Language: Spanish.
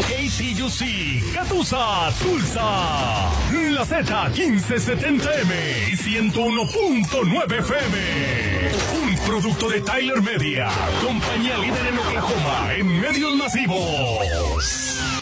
KTUC, Gatusa, Tulsa. La Z 1570M y 101.9 FM. Un producto de Tyler Media, compañía líder en Oklahoma en medios masivos.